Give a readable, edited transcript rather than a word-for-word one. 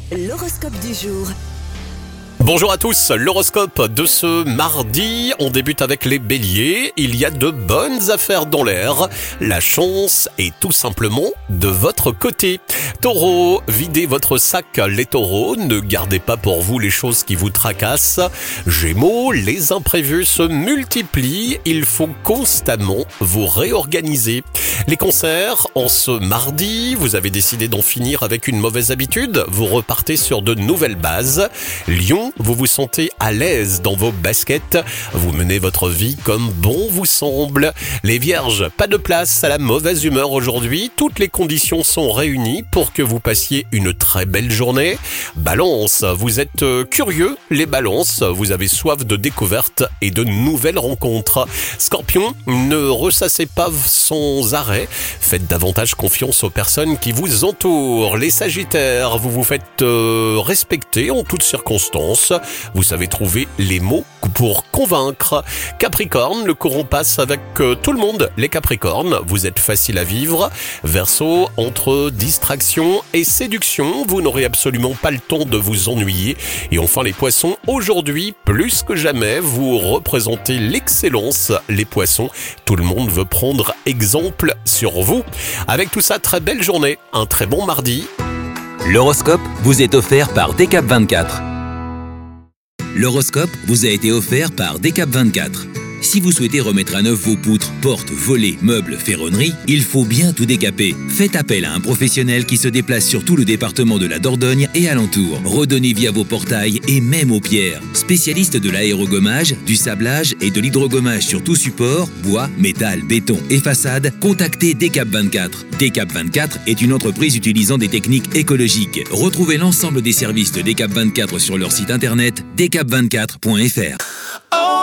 L'horoscope du jour. Bonjour à tous, l'horoscope de ce mardi, on débute avec les béliers, il y a de bonnes affaires dans l'air, la chance est tout simplement de votre côté. Taureau, videz votre sac les taureaux, ne gardez pas pour vous les choses qui vous tracassent. Gémeaux, les imprévus se multiplient, il faut constamment vous réorganiser. Les cancers, en ce mardi, vous avez décidé d'en finir avec une mauvaise habitude, vous repartez sur de nouvelles bases. Lion, vous vous sentez à l'aise dans vos baskets, vous menez votre vie comme bon vous semble. Les vierges, pas de place à la mauvaise humeur aujourd'hui, toutes les conditions sont réunies pour que vous passiez une très belle journée. Balance, vous êtes curieux, les balances, vous avez soif de découvertes et de nouvelles rencontres. Scorpion, ne ressassez pas sans arrêt, faites davantage confiance aux personnes qui vous entourent. Les sagittaires, vous vous faites respecter en toutes circonstances, vous savez trouver les mots pour convaincre. Capricorne, le courant passe avec tout le monde. Les Capricornes, vous êtes facile à vivre. Verseau, entre distraction et séduction, vous n'aurez absolument pas le temps de vous ennuyer. Et enfin les Poissons, aujourd'hui, plus que jamais, vous représentez l'excellence. Les Poissons, tout le monde veut prendre exemple sur vous. Avec tout ça, très belle journée, un très bon mardi. L'horoscope vous est offert par Decap24. L'horoscope vous a été offert par Decap24. Si vous souhaitez remettre à neuf vos poutres, portes, volets, meubles, ferronneries, il faut bien tout décaper. Faites appel à un professionnel qui se déplace sur tout le département de la Dordogne et alentour. Redonnez vie à vos portails et même aux pierres. Spécialiste de l'aérogommage, du sablage et de l'hydrogommage sur tout support, bois, métal, béton et façade, contactez Decap24. Decap24 est une entreprise utilisant des techniques écologiques. Retrouvez l'ensemble des services de Decap24 sur leur site internet decap24.fr.